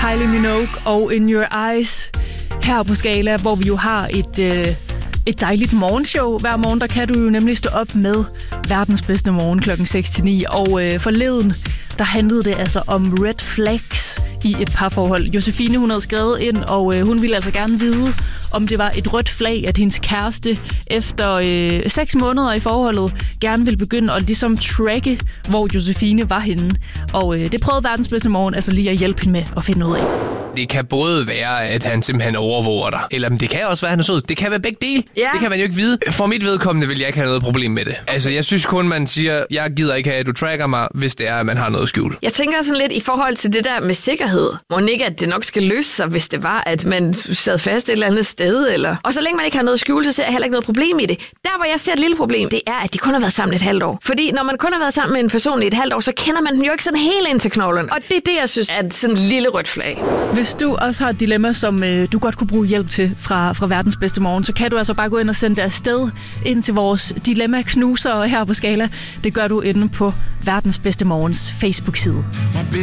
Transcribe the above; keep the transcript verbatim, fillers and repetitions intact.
Kylie Minogue og In Your Eyes her på Skala, hvor vi jo har et, øh, et dejligt morgenshow. Hver morgen, der kan du jo nemlig stå op med verdens bedste morgen klokken seks til ni. Og øh, forleden, der handlede det altså om red flags i et parforhold. Josefine, hun havde skrevet ind, og øh, hun ville altså gerne vide, om det var et rødt flag, at hendes kæreste efter øh, seks måneder i forholdet gerne ville begynde at ligesom tracke, hvor Josefine var henne. Og øh, det prøvede verdens bedste morgen altså lige at hjælpe hende med at finde ud af. Det kan både være, at han simpelthen overvåger dig, eller det kan også være, at han er sød. Det kan være begge dele. Ja. Det kan man jo ikke vide. For mit vedkommende vil jeg ikke have noget problem med det. Altså, jeg synes kun, man siger, jeg gider ikke have, at du tracker mig, hvis det er, at man har noget skjult. Jeg tænker sådan lidt i forhold til det der med sikkerhed. Må ikke, at det nok skal løse sig, hvis det var, at man sad fast et eller andet sted. Eller... Og så længe man ikke har noget skjult, så ser jeg heller ikke noget problem i det. Der, hvor jeg ser et lille problem, det er, at de kun har været sammen et halvt år. Fordi når man kun har været sammen med en person i et halvt år, så kender man den jo ikke sådan helt ind til knoglen. Og det er det, jeg synes er sådan en lille rødt flag. Hvis du også har et dilemma, som øh, du godt kunne bruge hjælp til fra, fra verdens bedste morgen, så kan du altså bare gå ind og sende det afsted ind til vores dilemma-knuser her på Skala. Det gør du inde på verdens bedste morgens Facebook-side.